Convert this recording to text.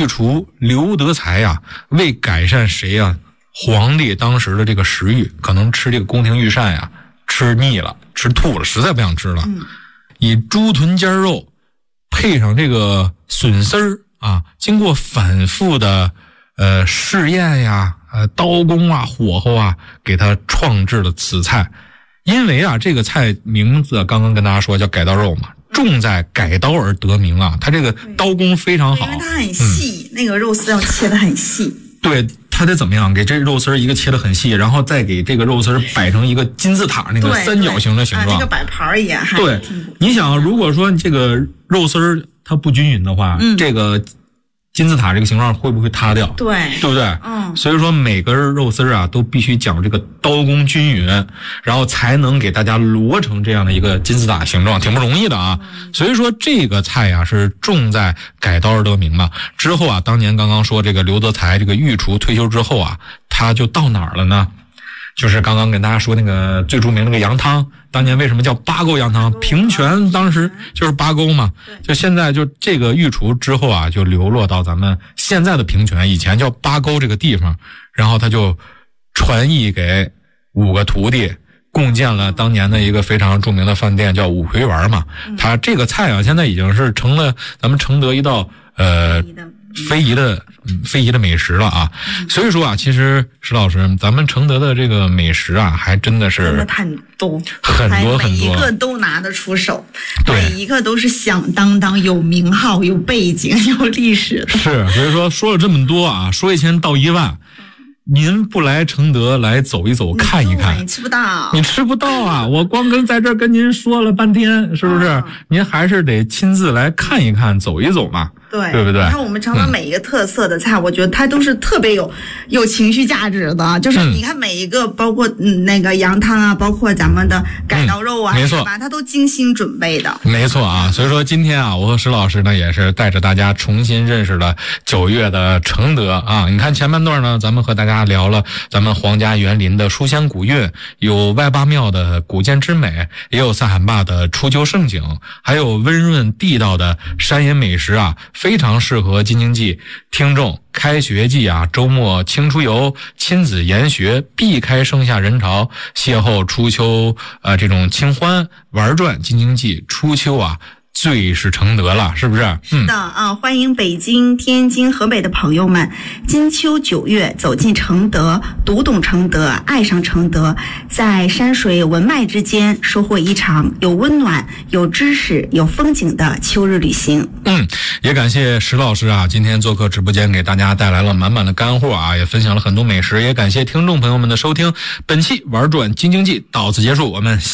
御厨刘德才呀，为改善谁呀皇帝当时的这个食欲，可能吃这个宫廷御膳呀吃腻了，吃吐了，实在不想吃了，以猪臀尖肉配上这个笋丝儿啊，经过反复的试验呀、刀工啊、火候啊，给他创制了此菜。因为啊，这个菜名字刚刚跟大家说叫改刀肉嘛，重在改刀而得名啊，它这个刀工非常好， 因为它很细，那个肉丝要切得很细。 对，它得怎么样？给这肉丝一个切得很细，然后再给这个肉丝摆成一个金字塔那个三角形的形状， 这个摆盘也还对。你想，如果说这个肉丝它不均匀的话，这个金字塔这个形状会不会塌掉？ 对， 对不对？所以说每根肉丝啊都必须讲这个刀工均匀，然后才能给大家摞成这样的一个金字塔形状，挺不容易的啊。所以说这个菜啊是重在改刀而得名嘛。之后啊，当年刚刚说这个刘德才这个御厨退休之后啊，他就到哪儿了呢？就是刚刚跟大家说那个最著名那个羊汤，当年为什么叫八沟羊汤？平泉当时就是八沟嘛，就现在就这个御厨之后啊，就流落到咱们现在的平泉，以前叫八沟这个地方，然后他就传艺给5个徒弟，共建了当年的一个非常著名的饭店，叫五魁园嘛。他这个菜啊，现在已经是成了咱们承德一道非遗的美食了啊。所以说啊，其实石老师，咱们承德的这个美食啊，还真的是真的很多，每一个都拿得出手，每一个都是响当当，有名号、有背景、有历史的。 是，所以说了这么多啊，说1000道1万。您不来承德来走一走看一看， 你吃不到， 你吃不到啊！我光在这儿跟您说了半天，是不是？您还是得亲自来看一看，走一走嘛。对不对？ 你看我们承德每一个特色的菜，我觉得它都是特别有情绪价值的。就是你看每一个，包括那个羊汤啊，包括咱们的改刀肉啊， 没错， 它都精心准备的。 没错啊，所以说今天啊，我和石老师呢也是带着大家重新认识了9月的承德啊。你看前半段呢，咱们和大家聊了咱们皇家园林的书香古韵，有外八庙的古建之美，也有塞罕坝的初秋盛景，还有温润地道的山野美食啊。非常适合京津冀听众开学季啊，周末轻出游，亲子研学，避开盛夏人潮，邂逅初秋这种清欢，玩转京津冀初秋啊，最是承德了，是不是？ 是的啊，欢迎北京、天津、河北的朋友们，金秋9月走进承德，读懂承德，爱上承德，在山水文脉之间收获一场有温暖、有知识、有风景的秋日旅行。 也感谢石老师啊，今天做客直播间，给大家带来了满满的干货啊，也分享了很多美食，也感谢听众朋友们的收听。本期玩转京津冀到此结束，我们